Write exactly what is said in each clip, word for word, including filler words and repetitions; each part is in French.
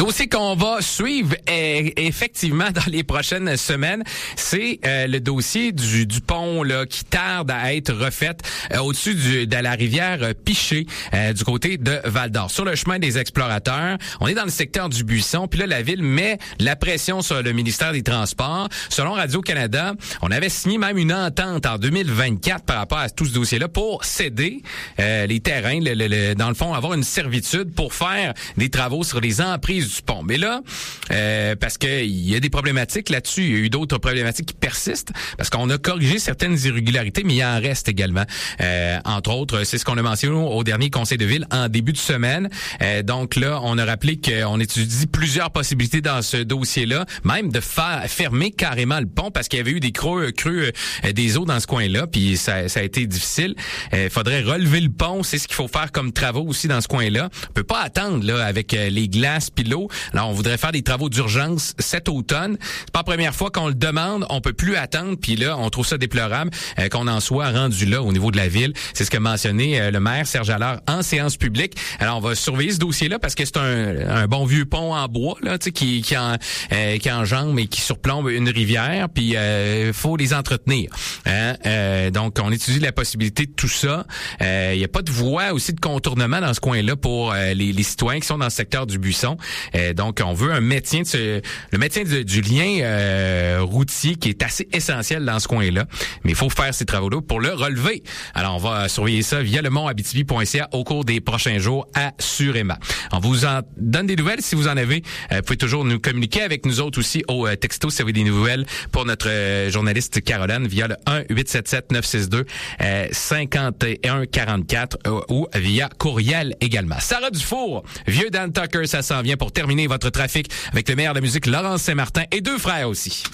Dossier qu'on va suivre eh, effectivement dans les prochaines semaines, c'est euh, le dossier du, du pont là qui tarde à être refait euh, au-dessus du, de la rivière Piché euh, du côté de Val-d'Or. Sur le chemin des explorateurs, on est dans le secteur du Buisson, puis là la ville met la pression sur le ministère des Transports. Selon Radio-Canada, on avait signé même une entente en deux mille vingt-quatre par rapport à tout ce dossier-là pour céder euh, les terrains, le, le, le, dans le fond avoir une servitude pour faire des travaux sur les emprises du pont. Mais là, euh, parce que il y a des problématiques là-dessus, il y a eu d'autres problématiques qui persistent, parce qu'on a corrigé certaines irrégularités, mais il en reste également. Euh, entre autres, c'est ce qu'on a mentionné au dernier conseil de ville en début de semaine. Euh, donc là, on a rappelé qu'on étudie plusieurs possibilités dans ce dossier-là, même de faire fermer carrément le pont, parce qu'il y avait eu des creux, creux euh, des eaux dans ce coin-là, puis ça, ça a été difficile. Il euh, faudrait relever le pont, c'est ce qu'il faut faire comme travaux aussi dans ce coin-là. On peut pas attendre là avec euh, les glaces puis l'eau. Alors, on voudrait faire des travaux d'urgence cet automne. C'est pas la première fois qu'on le demande. On peut plus attendre. Puis là, on trouve ça déplorable euh, qu'on en soit rendu là au niveau de la ville. C'est ce qu'a mentionné euh, le maire Serge Allard en séance publique. Alors, on va surveiller ce dossier-là parce que c'est un, un bon vieux pont en bois là, tu sais, qui qui en euh, qui enjambe et qui surplombe une rivière. Puis, il euh, faut les entretenir. Hein? Euh, donc, on étudie la possibilité de tout ça. Il euh, y a pas de voie aussi de contournement dans ce coin-là pour euh, les, les citoyens qui sont dans le secteur du Buisson. Euh, donc, on veut un maintien de ce, le maintien de, du lien euh, routier qui est assez essentiel dans ce coin-là. Mais il faut faire ces travaux-là pour le relever. Alors, on va surveiller ça via le mont abitibi point c a au cours des prochains jours, assurément. On vous en donne des nouvelles si vous en avez. Euh, vous pouvez toujours nous communiquer avec nous autres aussi au euh, texto si vous avez des nouvelles pour notre euh, journaliste Caroline via le un huit sept sept neuf six deux cinq un quatre quatre euh, ou via courriel également. Sarah Dufour, vieux Dan Tucker, ça s'en vient pour terminer votre trafic avec le meilleur de la musique, Laurence Saint-Martin et deux frères aussi.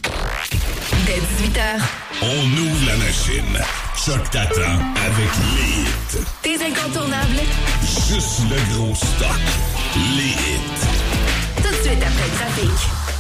Dès dix-huit heures. On ouvre la machine. Choc t'attend avec les hits. Tes incontournables. Juste le gros stock. Les hits. Tout de suite après le trafic.